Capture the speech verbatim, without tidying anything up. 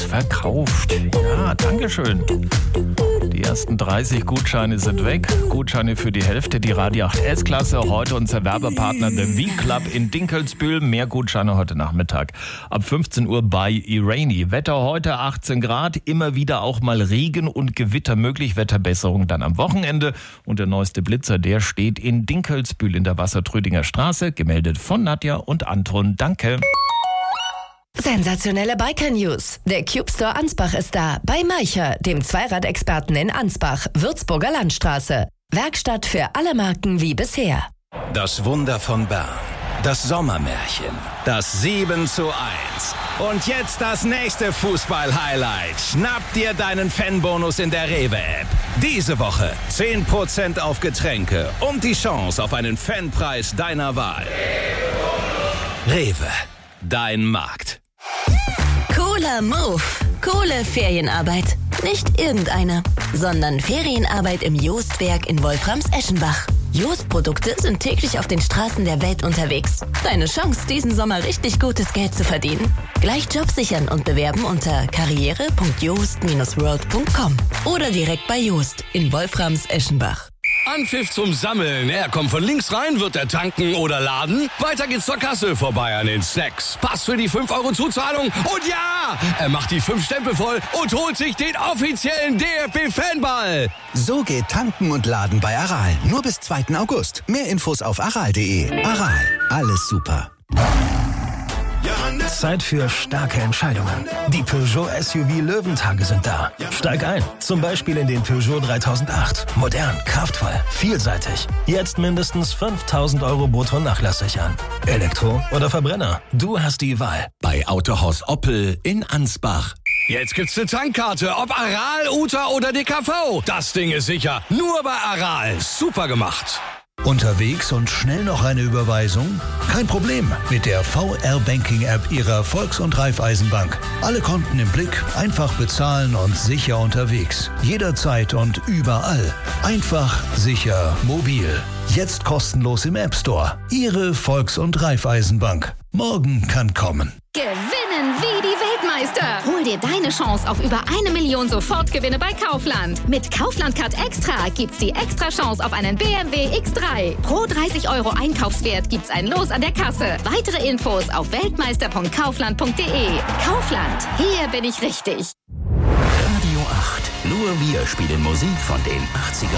ausverkauft. Ja, dankeschön. Die ersten dreißig Gutscheine sind weg. Gutscheine für die Hälfte, die Radio acht S-Klasse. Heute unser Werbepartner The V-Club in Dinkelsbühl. Mehr Gutscheine heute Nachmittag. Ab fünfzehn Uhr bei Irani. Wetter heute achtzehn Grad. Immer wieder auch mal Regen und Gewitter möglich. Wetterbesserung dann am Wochenende. Und der neueste Blitzer, der steht in Dinkelsbühl in der Wassertrödinger Straße. Gemeldet von Nadja und Anton. Danke. Sensationelle Biker-News. Der Cube Store Ansbach ist da. Bei Maicher, dem Zweiradexperten in Ansbach, Würzburger Landstraße. Werkstatt für alle Marken wie bisher. Das Wunder von Bern. Das Sommermärchen. Das sieben zu eins. Und jetzt das nächste Fußball-Highlight. Schnapp dir deinen Fanbonus in der Rewe-App. Diese Woche zehn Prozent auf Getränke und die Chance auf einen Fanpreis deiner Wahl. Rewe. Dein Markt. Cooler Move. Coole Ferienarbeit. Nicht irgendeine, sondern Ferienarbeit im Joostwerk in Wolframs-Eschenbach. Jost-Produkte sind täglich auf den Straßen der Welt unterwegs. Deine Chance, diesen Sommer richtig gutes Geld zu verdienen. Gleich Job sichern und bewerben unter karriere punkt joost Bindestrich world punkt com oder direkt bei Joost in Wolframs-Eschenbach. Anpfiff zum Sammeln. Er kommt von links rein, wird er tanken oder laden. Weiter geht's zur Kasse, vorbei an den Snacks. Pass für die fünf Euro Zuzahlung. Und ja, er macht die fünf Stempel voll und holt sich den offiziellen D F B-Fanball. So geht Tanken und Laden bei Aral. Nur bis zweiten August. Mehr Infos auf aral punkt de. Aral, alles super. Zeit für starke Entscheidungen. Die Peugeot S U V Löwentage sind da. Steig ein, zum Beispiel in den Peugeot dreitausendacht. Modern, kraftvoll, vielseitig. Jetzt mindestens fünftausend Euro brutto nachlasssichern. Elektro oder Verbrenner, du hast die Wahl. Bei Autohaus Oppel in Ansbach. Jetzt gibt's eine Tankkarte, ob Aral, U T A oder D K V. Das Ding ist sicher. Nur bei Aral. Super gemacht. Unterwegs und schnell noch eine Überweisung? Kein Problem mit der V R-Banking-App Ihrer Volks- und Raiffeisenbank. Alle Konten im Blick, einfach bezahlen und sicher unterwegs. Jederzeit und überall. Einfach, sicher, mobil. Jetzt kostenlos im App Store. Ihre Volks- und Raiffeisenbank. Morgen kann kommen. Gewinnen wie die Weltmeister. Hol dir deine Chance auf über eine Million Sofortgewinne bei Kaufland. Mit Kaufland Card Extra gibt's die extra Chance auf einen B M W X drei. Pro dreißig Euro Einkaufswert gibt's ein Los an der Kasse. Weitere Infos auf weltmeister punkt kaufland punkt de. Kaufland, hier bin ich richtig. Radio acht. Nur wir spielen Musik von den achtziger